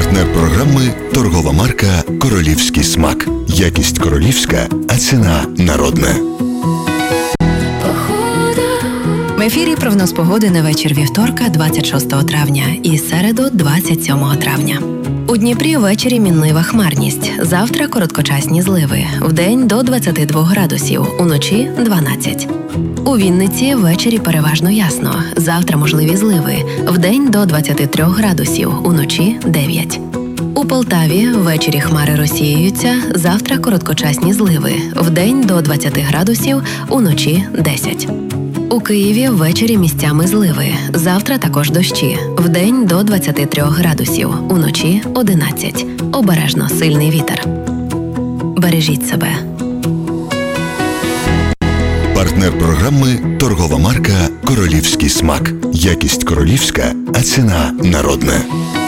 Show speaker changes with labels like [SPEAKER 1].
[SPEAKER 1] Партнер програми – торгова марка «Королівський смак». Якість королівська, а ціна народна.
[SPEAKER 2] В ефірі прогноз погоди на вечір вівторка, 26 травня і середу, 27 травня. У Дніпрі ввечері мінлива хмарність. Завтра короткочасні зливи. Вдень до 22 градусів, уночі – 12. У Вінниці ввечері переважно ясно. Завтра можливі зливи. Вдень до 23 градусів, уночі – 9. У Полтаві ввечері хмари розсіюються. Завтра короткочасні зливи. Вдень до 20 градусів, уночі – 10. У Києві ввечері місцями зливи. Завтра також дощі. Вдень до 23 градусів. Уночі – 11. Обережно сильний вітер. Бережіть себе.
[SPEAKER 1] Партнер програми – торгова марка «Королівський смак». Якість королівська, а ціна народна.